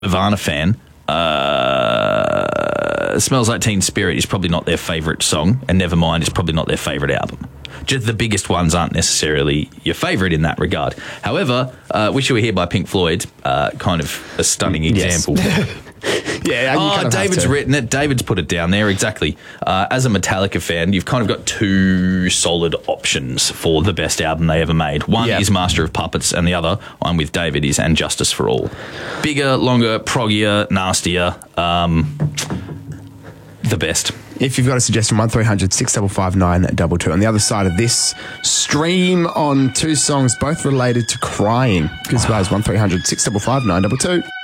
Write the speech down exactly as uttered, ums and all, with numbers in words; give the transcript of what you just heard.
Nirvana fan, uh, Smells Like Teen Spirit is probably not their favourite song, and Nevermind is probably not their favourite album. Just the biggest ones aren't necessarily your favourite in that regard. However, uh, Wish You Were Here by Pink Floyd, uh, kind of a stunning example. Yeah, you oh, kind of David's written it. David's put it down there, exactly. Uh, as a Metallica fan, you've kind of got two solid options for the best album they ever made. One yep. is Master of Puppets, and the other, I'm with David, is And Justice for All. Bigger, longer, proggier, nastier. Um, the best. If you've got a suggestion, one three hundred six five five nine two two. On the other side of this, stream on two songs, both related to crying. Good as one three hundred six five five nine two two.